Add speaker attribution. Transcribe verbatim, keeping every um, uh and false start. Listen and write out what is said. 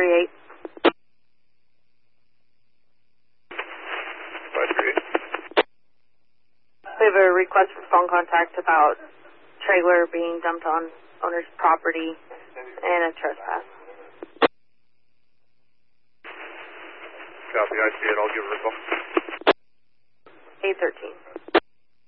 Speaker 1: thirty-eight.
Speaker 2: five three eight.
Speaker 1: We have a request for phone contact about trailer being dumped on owner's property and a trespass.
Speaker 2: Copy, I see it. I'll give her a call.
Speaker 1: eight thirteen.